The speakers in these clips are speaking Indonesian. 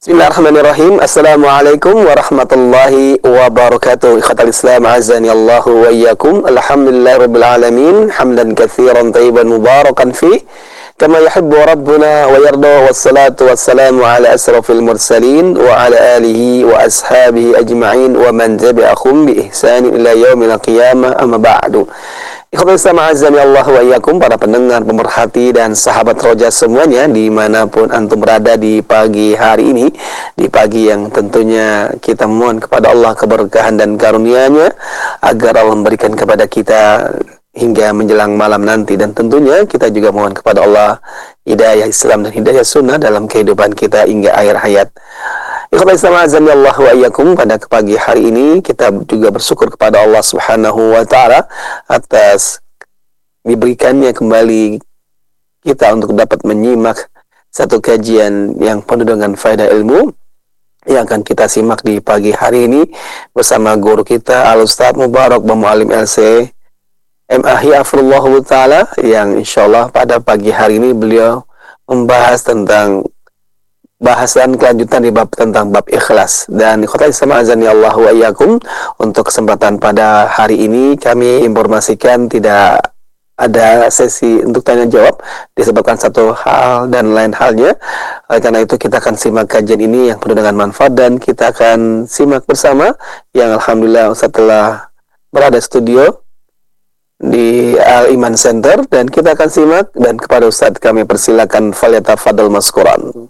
Bismillahirrahmanirrahim. Assalamualaikum warahmatullahi wabarakatuh. Ikhwatal Islam azani Allahu wa iyyakum. Alhamdulillahirabbil alamin. Hamdan katsiran thayyiban mubarakan fi kama yuhibbu rabbuna wa yarda. Wassalatu wassalamu ala asrafil mursalin wa ala alihi wa ashabihi ajma'in wa man tabi'ahum bi ihsanin ila yaumil qiyamah. Amma ba'du. Ikhwatul Islam azani Allah wa iyyakum, para pendengar, pemerhati dan sahabat roja semuanya dimanapun antum berada di pagi hari ini, di pagi yang tentunya kita mohon kepada Allah keberkahan dan karunia-Nya agar Allah memberikan kepada kita hingga menjelang malam nanti, dan tentunya kita juga mohon kepada Allah hidayah Islam dan hidayah sunnah dalam kehidupan kita hingga akhir hayat. Ikhwan Islam azani Allah wa iyyakum, pada pagi hari ini kita juga bersyukur kepada Allah Subhanahu wa taala atas diberikannya kembali kita untuk dapat menyimak satu kajian yang penuh dengan faedah ilmu yang akan kita simak di pagi hari ini bersama guru kita Al-Ustaz Mubarak Muallim LC MAhi Afrullah taala, yang insyaallah pada pagi hari ini beliau membahas tentang bahasan kelanjutan di bab tentang bab ikhlas. Dan ikhwatal Islam azani Allah wa iyyakum, untuk kesempatan pada hari ini kami informasikan tidak ada sesi untuk tanya jawab disebabkan satu hal dan lain halnya. Oleh karena itu kita akan simak kajian ini yang penuh dengan manfaat, dan kita akan simak bersama yang alhamdulillah setelah berada studio di Al-Iman Center, dan kita akan simak, dan kepada Ustaz kami persilakan falyatafadhal maskuran.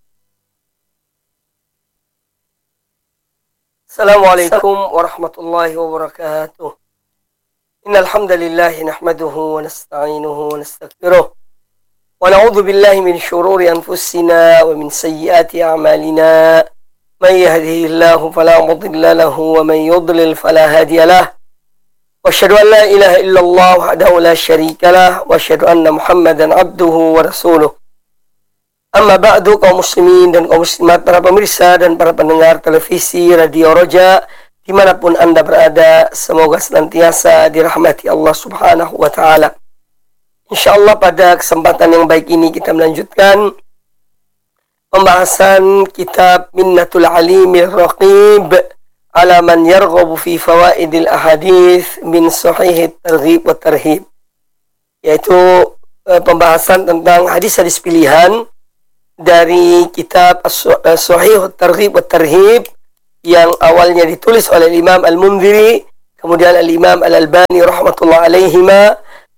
Assalamualaikum warahmatullahi wabarakatuh. Innal hamdalillah nahmaduhu wa nasta'inuhu wa nastaghfiruh wa na'udzu billahi min shururi anfusina wa min sayyiati a'malina. May yahdihillahu fala mudilla lahu wa may yudlil fala hadiya lahu. Wa asyhadu an la ilaha illallah wahdahu la syarika lahu wa asyhadu anna Muhammadan abduhu wa rasuluh. Amma ba'du, kaum muslimin dan kaum muslimat, para pemirsa dan para pendengar televisi Radio Roja dimanapun Anda berada, semoga senantiasa dirahmati Allah Subhanahu wa ta'ala. InsyaAllah pada kesempatan yang baik ini kita melanjutkan pembahasan kitab Minnatul Alimir Raqib ala man yarghabu fi fawaidil ahadith min sahihit targhib wa tarhib, yaitu pembahasan tentang hadis-hadis pilihan dari kitab Sahih Targhib wa Tarhib yang awalnya ditulis oleh Imam Al-Mundhiri, kemudian Al-Imam Al-Albani rahmatullah alaihima.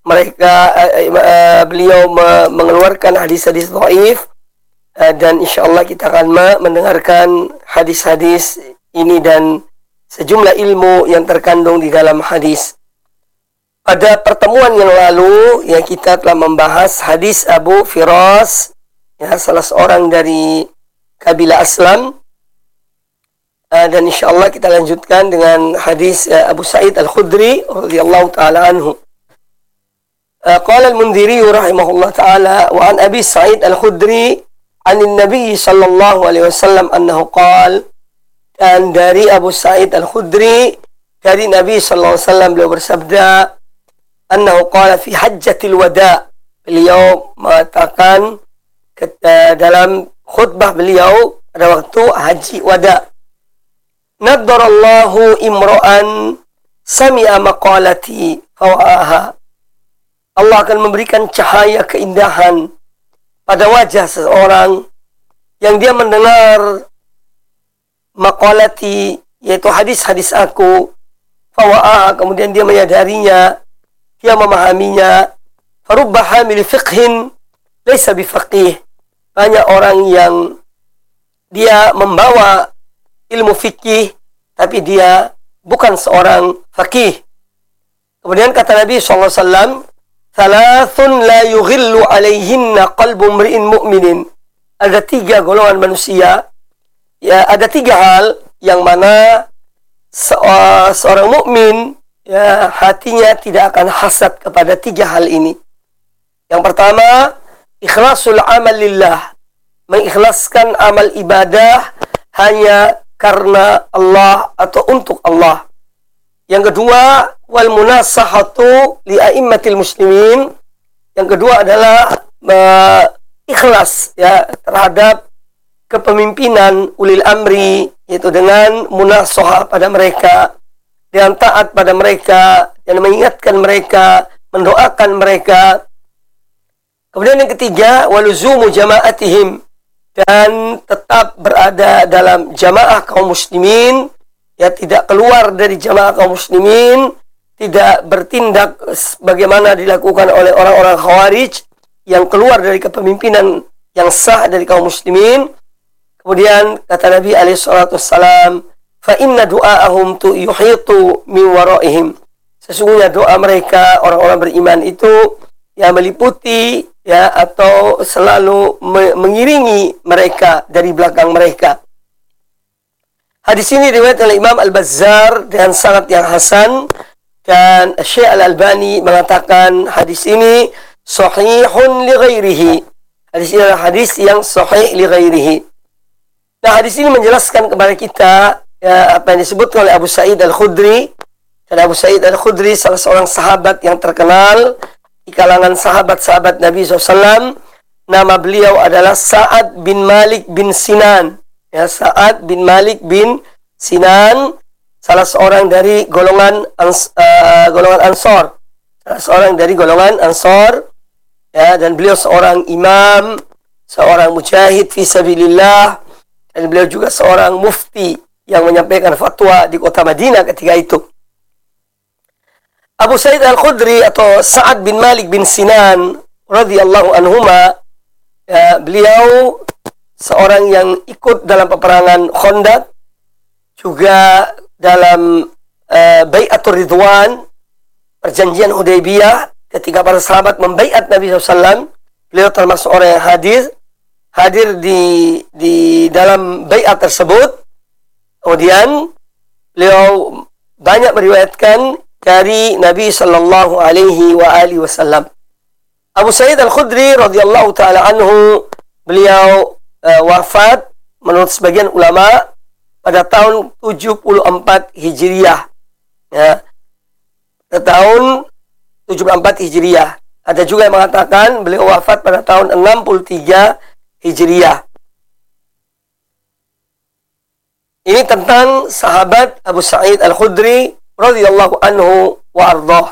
Beliau mengeluarkan hadis-hadis dhaif, dan insyaallah kita akan mendengarkan hadis-hadis ini dan sejumlah ilmu yang terkandung di dalam hadis. Pada pertemuan yang lalu ya, kita telah membahas hadis Abu Firas, ya, salah seorang dari kabilah Aslam, dan insyaallah kita lanjutkan dengan hadis Abu Sa'id Al-Khudri radhiyallahu taala anhu. Qala Al-Mundhiri rahimahullah taala, wa an Abi Sa'id Al-Khudri anin Nabi sallallahu alaihi wasallam annahu qala, dan dari Abu Sa'id Al-Khudri dari Nabi sallallahu alaihi wasallam beliau bersabda, annahu qala fi hajjatil wada, beliau mengatakan dalam khutbah beliau pada waktu haji wada, naddarallahu imra'an sami'a maqalati fawa'aha, Allah akan memberikan cahaya keindahan pada wajah seseorang yang dia mendengar maqalati, yaitu hadis-hadis aku, fawa'aha, kemudian dia menyadarinya, dia memahaminya. Farubba hamil fiqhin laysa bifaqih, banyak orang yang dia membawa ilmu fikih tapi dia bukan seorang faqih. Kemudian kata Nabi SAW, thalathun la yughillu alaihinna qalbu mri'in mu'minin, ada 3 golongan manusia, ya, ada 3 hal yang mana seorang mukmin, ya, hatinya tidak akan hasad kepada 3 hal ini. Yang pertama, ikhlasul amal lillah, mengikhlaskan amal ibadah hanya karena Allah atau untuk Allah. Yang kedua, wal munasahatu li a'immatil muslimin, yang kedua adalah ikhlas, ya, terhadap kepemimpinan ulil amri, yaitu dengan munasahah pada mereka, dengan taat pada mereka, dan mengingatkan mereka, mendoakan mereka. Kemudian yang ketiga, waluzumu jama'atihim, dan tetap berada dalam jamaah kaum muslimin, ya, tidak keluar dari jamaah kaum muslimin, tidak bertindak bagaimana dilakukan oleh orang-orang Khawarij yang keluar dari kepemimpinan yang sah dari kaum muslimin. Kemudian kata Nabi alaihi salatu wassalam, fa inna du'aahum tu yuhitu min waraihim. Sesungguhnya doa mereka orang-orang beriman itu yang meliputi, ya, atau selalu mengiringi mereka dari belakang mereka. Hadis ini diriwayatkan oleh Imam Al-Bazzar dengan sanad yang hasan, dan Syekh Al-Albani mengatakan hadis ini sahihun li ghairihi. Hadis ini adalah hadis yang sahih li ghairihi. Nah, hadis ini menjelaskan kepada kita, ya, apa yang disebutkan oleh Abu Sa'id Al-Khudri. Dan Abu Sa'id Al-Khudri salah seorang sahabat yang terkenal di kalangan sahabat-sahabat Nabi SAW. Nama beliau adalah Sa'ad bin Malik bin Sinan. Ya, Sa'ad bin Malik bin Sinan, salah seorang dari golongan Ansor. Salah seorang dari golongan Ansor, ya, dan beliau seorang imam, seorang mujahid fi sabilillah, dan beliau juga seorang mufti yang menyampaikan fatwa di kota Madinah ketika itu. Abu Sa'id Al-Khudri atau Sa'ad bin Malik bin Sinan radhiyallahu anhuma, ya, beliau seorang yang ikut dalam peperangan Khandaq, juga dalam Bai'atul Ridwan, perjanjian Hudaybiyah, ketika para sahabat membaiat Nabi SAW. Beliau termasuk orang yang hadir di dalam baiat tersebut. Kemudian beliau banyak meriwayatkan dari Nabi sallallahu alaihi wasallam. Abu Sa'id Al-Khudri radhiyallahu taala anhu, beliau wafat menurut sebagian ulama pada tahun 74 Hijriah. Ya. Pada tahun 74 Hijriah. Ada juga yang mengatakan beliau wafat pada tahun 63 Hijriah. Ini tentang sahabat Abu Sa'id Al-Khudri radhiyallahu anhu wa ardhah.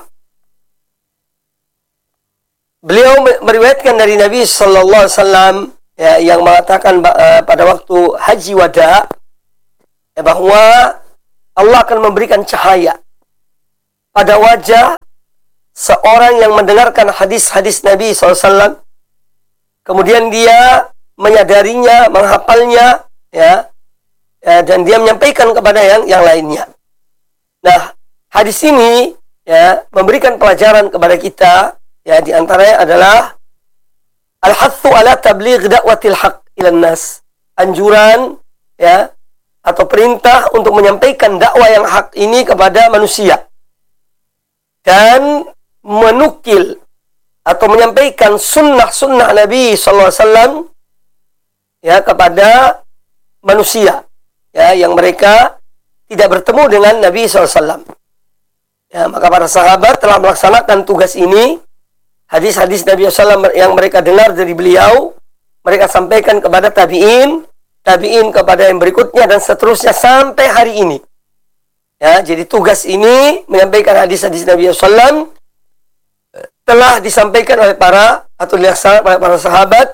Beliau meriwayatkan dari Nabi sallallahu alaihi wasallam, ya, yang mengatakan pada waktu haji wada, ya, bahwa Allah akan memberikan cahaya pada wajah seorang yang mendengarkan hadis-hadis Nabi SAW, kemudian dia menyadarinya, menghafalnya, ya, dan dia menyampaikan kepada yang lainnya. Nah, hadis ini, ya, memberikan pelajaran kepada kita, ya, di antaranya adalah al-hathu ala tabligh da'watil haq ilan nas. Anjuran, ya, atau perintah untuk menyampaikan dakwah yang hak ini kepada manusia. Dan menukil atau menyampaikan sunnah-sunnah Nabi SAW, ya, kepada manusia, ya, yang mereka tidak bertemu dengan Nabi SAW. Ya, maka para sahabat telah melaksanakan tugas ini. Hadis-hadis Nabi SAW yang mereka dengar dari beliau, mereka sampaikan kepada tabi'in kepada yang berikutnya, dan seterusnya sampai hari ini. Ya, jadi tugas ini menyampaikan hadis-hadis Nabi SAW telah disampaikan oleh dilaksanakan oleh para sahabat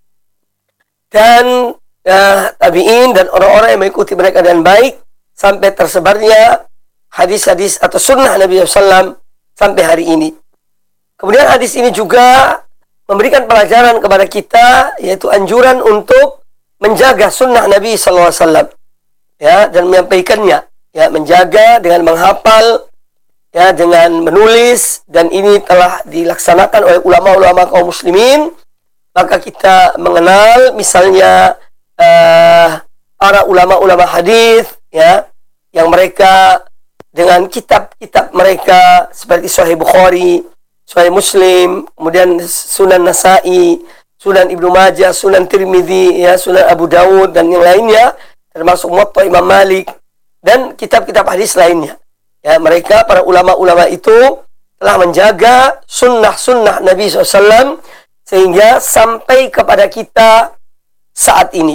dan tabi'in dan orang-orang yang mengikuti mereka dengan baik sampai tersebarnya hadis-hadis atau sunnah Nabi SAW sampai hari ini. Kemudian hadis ini juga memberikan pelajaran kepada kita, yaitu anjuran untuk menjaga sunnah Nabi SAW, ya, dan menyampaikannya, ya, menjaga dengan menghafal, ya, dengan menulis, dan ini telah dilaksanakan oleh ulama-ulama kaum muslimin. Maka kita mengenal misalnya para ulama-ulama hadis, ya, yang mereka dengan kitab-kitab mereka seperti Sahih Bukhari, Sahih Muslim, kemudian Sunan Nasa'i, Sunan Ibnu Majah, Sunan Tirmidzi, ya, Sunan Abu Dawud, dan yang lainnya, termasuk Muwatta Imam Malik, dan kitab-kitab hadis lainnya. Ya, mereka, para ulama-ulama itu telah menjaga sunnah-sunnah Nabi SAW sehingga sampai kepada kita saat ini.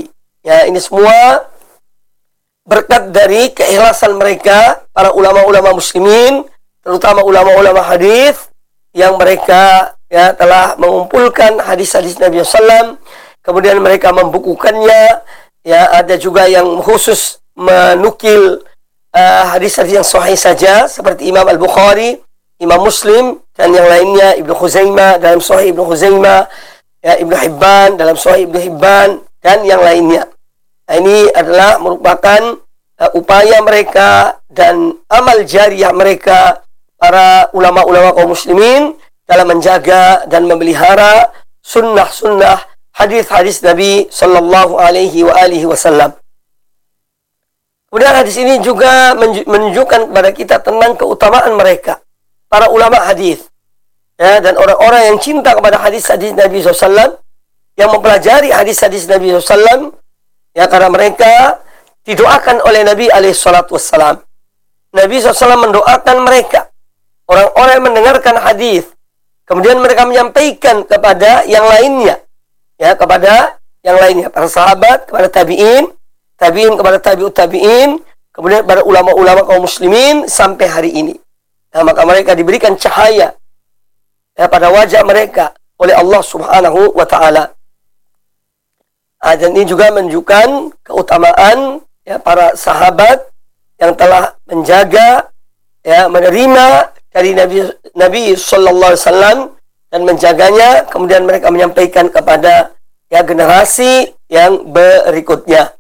Ya, ini semua berkat dari keikhlasan mereka, para ulama-ulama muslimin, terutama ulama-ulama hadis yang mereka ya telah mengumpulkan hadis-hadis Nabi SAW, kemudian mereka membukukannya. Ya, ada juga yang khusus menukil hadis-hadis yang sahih saja, seperti Imam Al-Bukhari, Imam Muslim, dan yang lainnya, Ibnu Khuzaimah dalam Sahih Ibnu Khuzaimah, ya, Ibnu Hibban dalam Sahih Ibnu Hibban, dan yang lainnya. Nah, ini adalah merupakan upaya mereka dan amal jariah mereka, para ulama-ulama kaum muslimin, dalam menjaga dan memelihara sunnah-sunnah hadis-hadis Nabi Sallallahu Alaihi Wasallam. Kemudian hadis ini juga menunjukkan kepada kita tentang keutamaan mereka, para ulama hadis, ya, dan orang-orang yang cinta kepada hadis-hadis Nabi SAW, yang mempelajari hadis-hadis Nabi SAW, ya, karena mereka didoakan oleh Nabi SAW. Nabi SAW mendoakan mereka, orang-orang yang mendengarkan hadis, kemudian mereka menyampaikan kepada yang lainnya, ya, kepada yang lainnya, para sahabat, kepada tabi'in, tabi'in kepada tabi'ut tabi'in, kemudian para ulama-ulama kaum muslimin sampai hari ini. Nah, maka mereka diberikan cahaya, ya, pada wajah mereka oleh Allah Subhanahu wa Ta'ala. Dan ini juga menunjukkan keutamaan, ya, para sahabat yang telah menjaga, ya, menerima dari Nabi Sallallahu Alaihi Wasallam dan menjaganya, kemudian mereka menyampaikan kepada, ya, generasi yang berikutnya.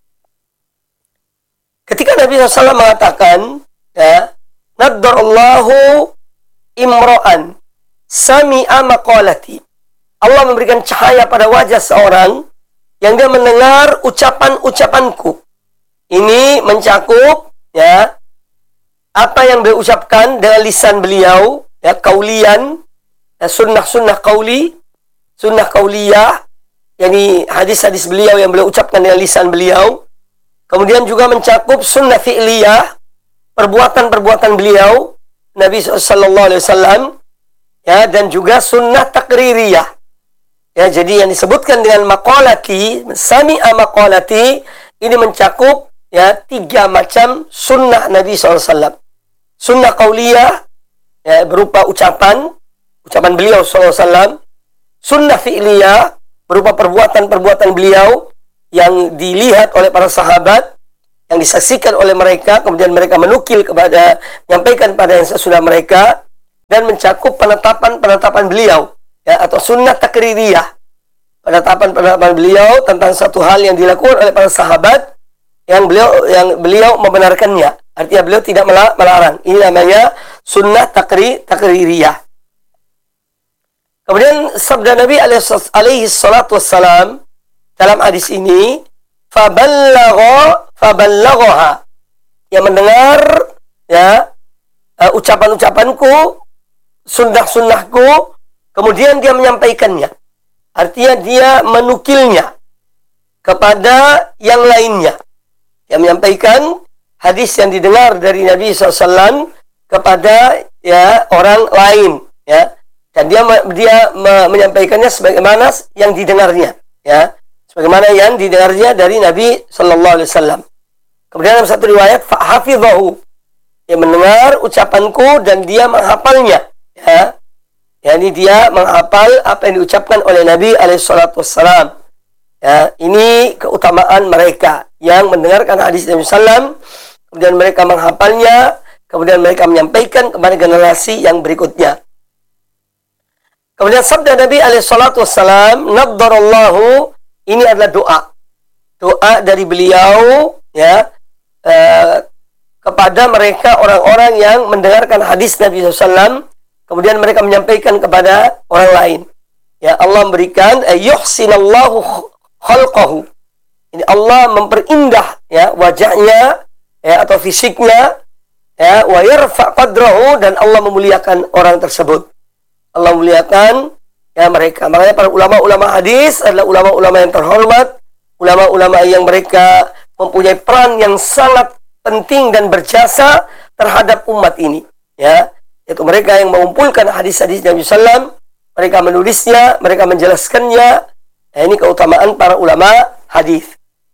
Ketika Nabi SAW mengatakan, ya, Naddarallahu imro'an sami'a maqalati. Allah memberikan cahaya pada wajah seorang yang dia mendengar ucapan-ucapanku. Ini mencakup, ya, apa yang beliau ucapkan dengan lisan beliau, ya, kaulian, ya, sunnah-sunnah kauli, sunnah kauliyah, yakni hadis-hadis beliau yang beliau ucapkan dengan lisan beliau. Kemudian juga mencakup sunnah fi'liyah, perbuatan-perbuatan beliau Nabi sallallahu alaihi wasallam, ya, dan juga sunnah takririyah. Ya, jadi yang disebutkan dengan maqalati, sami'a maqalati, ini mencakup, ya, 3 macam sunnah Nabi SAW. Sunnah qauliyah, ya, berupa ucapan beliau SAW. Sunnah fi'liyah, berupa perbuatan-perbuatan beliau yang dilihat oleh para sahabat, yang disaksikan oleh mereka, kemudian mereka menukil kepada, menyampaikan pada yang sesudah mereka, dan mencakup penetapan-penetapan beliau, ya, atau sunnah takririyah, penetapan-penetapan beliau tentang satu hal yang dilakukan oleh para sahabat yang beliau membenarkannya, artinya beliau tidak melarang. Ini namanya sunnah takririyah. Kemudian sabda Nabi alaihi salatu wassalam dalam hadis ini, faballaghaha, yang mendengar, ya, ucapan-ucapanku, sunnah-sunnahku, kemudian dia menyampaikannya, artinya dia menukilnya kepada yang lainnya, yang menyampaikan hadis yang didengar dari Nabi SAW kepada, ya, orang lain, ya, dan dia menyampaikannya sebagaimana yang didengarnya, ya, sebagaimana yang didengarnya dari Nabi Sallallahu Alaihi Wasallam. Kemudian dalam satu riwayat, fahafidhahu, dia mendengar ucapanku dan dia menghafalnya, ya, yakni dia menghafal apa yang diucapkan oleh Nabi Alaihi Wasallam. Ya, ini keutamaan mereka yang mendengarkan hadis Nabi Sallam, kemudian mereka menghafalnya, kemudian mereka menyampaikan kepada generasi yang berikutnya. Kemudian sabda Nabi Alaihi Wasallam, Naddarallahu, ini adalah doa dari beliau, ya, kepada mereka orang-orang yang mendengarkan hadis Nabi SAW, kemudian mereka menyampaikan kepada orang lain. Ya, Allah memberikan yuhsinallahu khalqahu. Ini Allah memperindah, ya, wajahnya, ya, atau fisiknya, ya, wa yarfa' qadrahu, dan Allah memuliakan orang tersebut. Allah memuliakan, ya, mereka. Makanya para ulama-ulama hadis adalah ulama-ulama yang terhormat, ulama-ulama yang mereka mempunyai peran yang sangat penting dan berjasa terhadap umat ini, ya, yaitu mereka yang mengumpulkan hadis-hadis Nabi SAW, mereka menulisnya, mereka menjelaskannya. Nah, ini keutamaan para ulama hadis.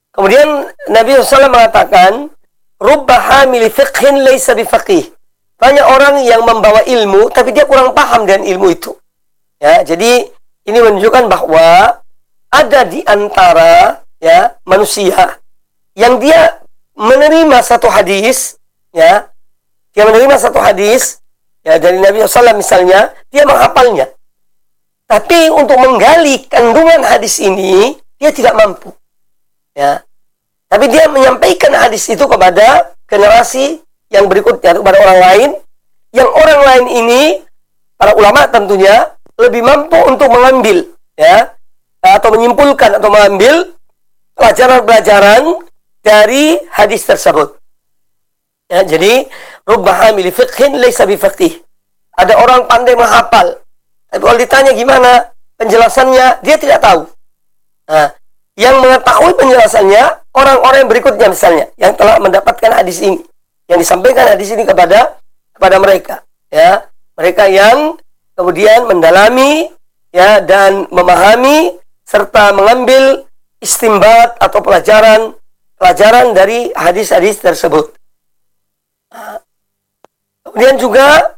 Kemudian Nabi SAW mengatakan, rubba hamili fiqhin laysa bifaqih. Banyak orang yang membawa ilmu, tapi dia kurang paham dengan ilmu itu. Ya, jadi ini menunjukkan bahwa ada di antara ya manusia yang dia menerima satu hadis, ya, dia menerima satu hadis ya dari Nabi SAW misalnya, dia menghafalnya. Tapi untuk menggali kandungan hadis ini, dia tidak mampu. Ya. Tapi dia menyampaikan hadis itu kepada generasi yang berikutnya, kepada orang lain, yang orang lain ini, para ulama tentunya, lebih mampu untuk mengambil, ya, atau menyimpulkan atau mengambil pelajaran-pelajaran dari hadis tersebut. Ya, jadi, rubba hamili fiqhin laysa bifaqih. Ada orang pandai menghafal, tapi kalau ditanya gimana penjelasannya, dia tidak tahu. Nah, yang mengetahui penjelasannya orang-orang yang berikutnya misalnya, yang telah mendapatkan hadis ini, yang disampaikan hadis ini kepada mereka, ya, mereka yang kemudian mendalami, ya, dan memahami serta mengambil istimbat atau pelajaran dari hadis-hadis tersebut. Kemudian juga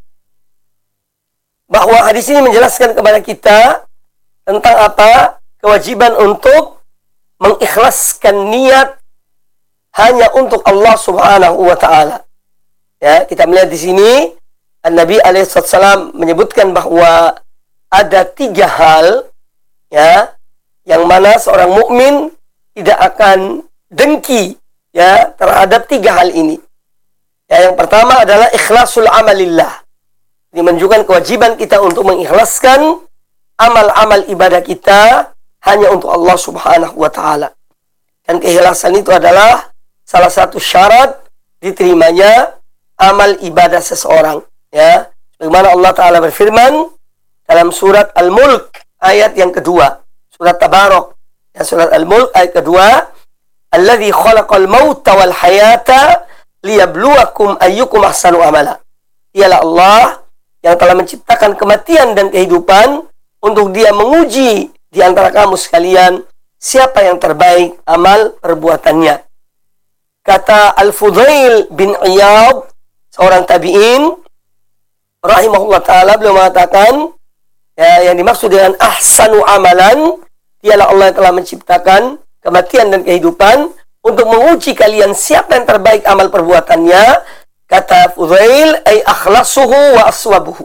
bahwa hadis ini menjelaskan kepada kita tentang apa? Kewajiban untuk mengikhlaskan niat hanya untuk Allah Subhanahu wa taala. Ya, kita melihat di sini Nabi alaihissalam menyebutkan bahwa ada 3 hal, ya, yang mana seorang mukmin tidak akan dengki, ya, terhadap 3 hal ini. Ya, yang pertama adalah ikhlasul amalillah. Ini menunjukkan kewajiban kita untuk mengikhlaskan amal-amal ibadah kita hanya untuk Allah Subhanahu wa taala. Dan keikhlasan itu adalah salah satu syarat diterimanya amal ibadah seseorang, ya. Bagaimana Allah taala berfirman dalam surat Al-Mulk ayat yang kedua, surat Tabarok, ya, surat Al-Mulk ayat kedua, alladzi khalaqal mauta wal hayata liyabluwakum ayyukum ahsanu amala. Ialah Allah yang telah menciptakan kematian dan kehidupan untuk Dia menguji di antara kamu sekalian siapa yang terbaik amal perbuatannya. Kata Al-Fudail bin Iyad, seorang tabi'in rahimahullah ta'ala, beliau mengatakan, ya, yang dimaksud dengan ahsanu amalan, dialah Allah yang telah menciptakan kematian dan kehidupan untuk menguji kalian siapa yang terbaik amal perbuatannya. Kata Fudail, ay akhlasuhu wa aswabuhu.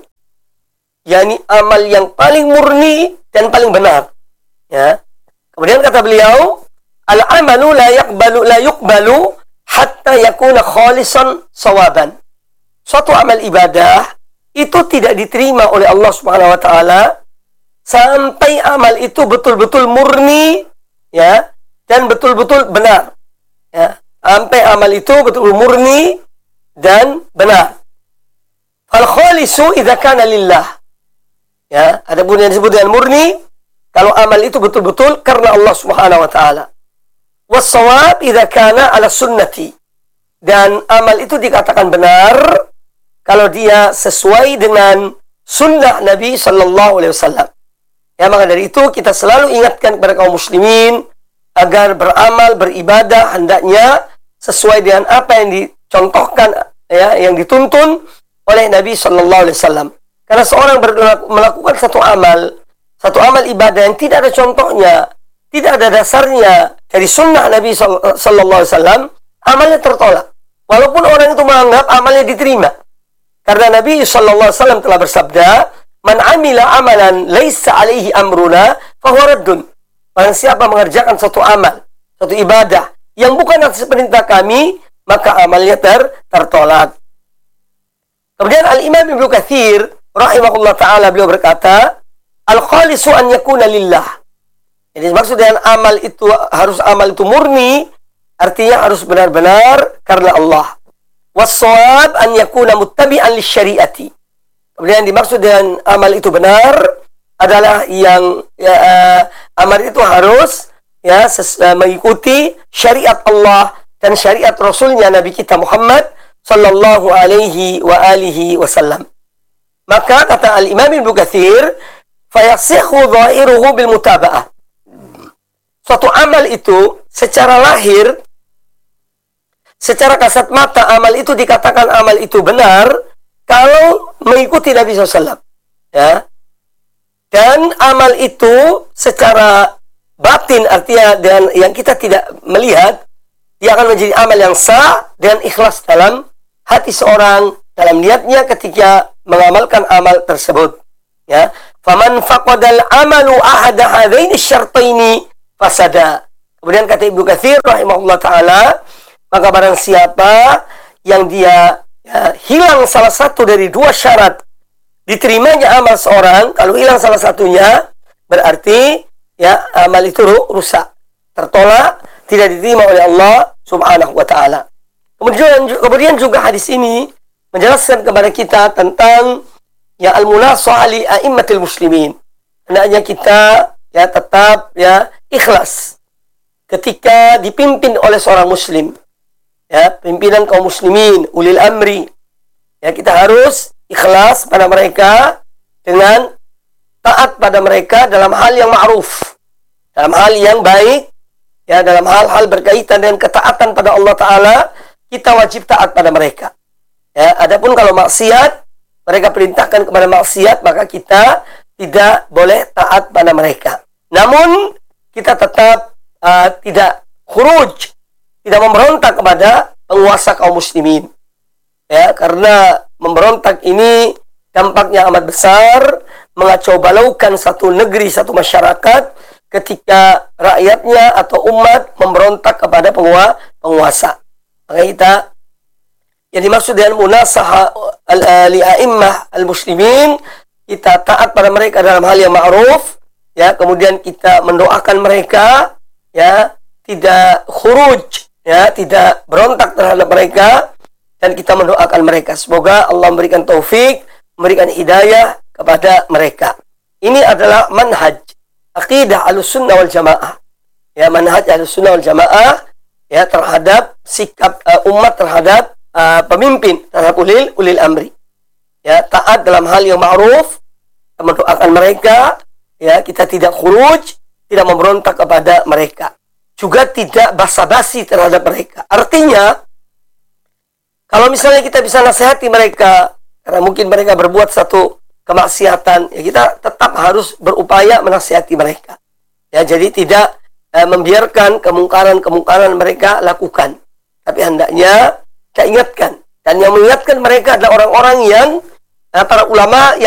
Yani amal yang paling murni dan paling benar. Ya. Kemudian kata beliau, al-amalu la yuqbalu hatta yakuna khalisan sawaban. Suatu amal ibadah itu tidak diterima oleh Allah Subhanahu wa taala sampai amal itu betul-betul murni, ya, dan betul-betul benar. Ya, sampai amal itu betul-betul murni dan benar. Fal khalisu idza kana lillah. Ya, adapun yang disebut dengan murni kalau amal itu betul-betul karena Allah Subhanahu wa taala. Was-shawab idza kana ala sunnati. Dan amal itu dikatakan benar kalau dia sesuai dengan sunnah Nabi sallallahu alaihi wasallam. Ya, maka dari itu kita selalu ingatkan kepada kaum muslimin agar beramal, beribadah hendaknya sesuai dengan apa yang dicontohkan, ya, yang dituntun oleh Nabi sallallahu alaihi wasallam. Karena seorang melakukan satu amal ibadah yang tidak ada contohnya, tidak ada dasarnya dari sunnah Nabi sallallahu alaihi wasallam, amalnya tertolak. Walaupun orang itu menganggap amalnya diterima. Karena Nabi sallallahu alaihi wasallam telah bersabda, "Man 'amila amalan laisa 'alaihi amruna fahuwa raddun." Barang siapa mengerjakan suatu amal, suatu ibadah yang bukan atas perintah kami, maka amalnya tertolak. Kemudian Al-Imam Ibnu Katsir rahimahullah ta'ala, beliau berkata, al-khalisu an yakuna lillah. Jadi maksud dengan amal itu murni, artinya harus benar-benar karena Allah. Was-shawab an yakuna muttabi'an lisyari'ati. Kemudian dimaksud dengan amal itu benar adalah yang, ya, amal itu harus, ya, mengikuti syariat Allah dan syariat Rasulnya Nabi kita Muhammad sallallahu alaihi wa alihi wasallam. Maka kata Al-Imam Ibnu Katsir, fayasihhu dhahiruhu bil mutaba'ah. suatu amal itu secara lahir, secara kasat mata amal itu dikatakan amal itu benar kalau mengikuti Nabi SAW. Ya. Dan amal itu secara batin, artinya dan yang kita tidak melihat, dia akan menjadi amal yang sah dan ikhlas dalam hati seorang, dalam niatnya ketika mengamalkan amal tersebut. Ya, faman faqadal amalu ahada hadaini syartaini fasada. Kemudian kata Ibnu Katsir rahimahullah taala, maka barang siapa yang dia hilang salah satu dari dua syarat diterimanya amal seorang, kalau hilang salah satunya berarti ya amal itu rusak, tertolak, tidak diterima oleh Allah Subhanahu wa taala. Kemudian juga hadis ini menjelaskan kepada kita tentang ya al-munasahah li a'immatil muslimin. Hendaknya kita ya tetap ya ikhlas ketika dipimpin oleh seorang muslim. Ya, pimpinan kaum muslimin, ulil amri. Ya, kita harus ikhlas pada mereka dengan taat pada mereka dalam hal yang ma'ruf, dalam hal yang baik, ya, dalam hal-hal berkaitan dengan ketaatan pada Allah Ta'ala, kita wajib taat pada mereka. Ya, adapun kalau maksiat, mereka perintahkan kepada maksiat, maka kita tidak boleh taat pada mereka. Namun, kita tetap tidak khuruj, tidak memberontak kepada penguasa kaum muslimin. Ya, karena memberontak ini dampaknya amat besar, mengacau balaukan satu negeri, satu masyarakat, ketika rakyatnya atau umat memberontak kepada penguasa. Maka kita yang dimaksud dengan munasahah li-a'immah al-muslimin, kita taat pada mereka dalam hal yang ma'ruf, ya, kemudian kita mendoakan mereka, ya, tidak khuruj, ya, tidak berontak terhadap mereka, dan kita mendoakan mereka. Semoga Allah memberikan taufik, memberikan hidayah kepada mereka. Ini adalah manhaj aqidah Ahlussunnah wal Jamaah. Ya, manhaj Ahlussunnah wal Jamaah ya terhadap sikap umat terhadap pemimpin, terhadap ulil amri. Ya, taat dalam hal yang ma'ruf, mendoakan mereka, ya, kita tidak khuruj, tidak memberontak kepada mereka. Juga tidak basa-basi terhadap mereka. Artinya, kalau misalnya kita bisa nasihati mereka, karena mungkin mereka berbuat satu kemaksiatan, ya kita tetap harus berupaya menasihati mereka. Ya, jadi tidak membiarkan kemungkaran-kemungkaran mereka lakukan. Tapi hendaknya kita ingatkan. Dan yang mengingatkan mereka adalah orang-orang yang para ulama yang